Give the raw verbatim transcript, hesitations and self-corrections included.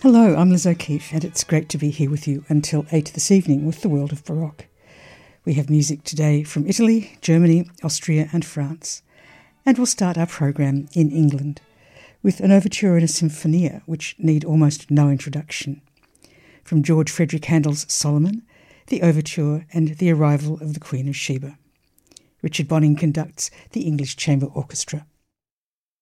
Hello, I'm Liz O'Keefe, and it's great to be here with you until eight this evening with the World of Baroque. We have music today from Italy, Germany, Austria and France. And we'll start our program in England with an overture and a sinfonia which need almost no introduction. From George Frederick Handel's Solomon, the overture and the arrival of the Queen of Sheba. Richard Bonning conducts the English Chamber Orchestra.